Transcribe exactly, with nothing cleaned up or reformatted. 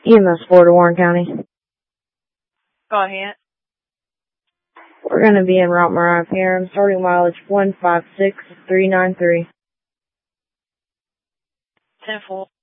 E M S four to Warren County. Go ahead. We're going to be in Route Mariah P R M, starting mileage one five six three nine three. ten four.